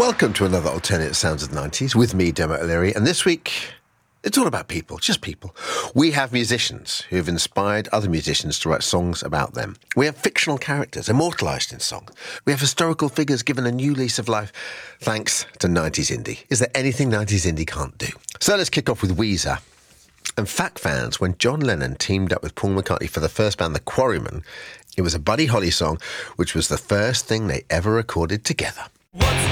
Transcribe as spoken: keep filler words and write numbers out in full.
Welcome to another Alternate Sounds of the nineties with me, Dermot O'Leary, and this week it's all about people, just people. We have musicians who have inspired other musicians to write songs about them. We have fictional characters immortalised in songs. We have historical figures given a new lease of life thanks to nineties indie. Is there anything nineties indie can't do? So let's kick off with Weezer. And fact fans, when John Lennon teamed up with Paul McCartney for the first band, The Quarrymen, it was a Buddy Holly song, which was the first thing they ever recorded together.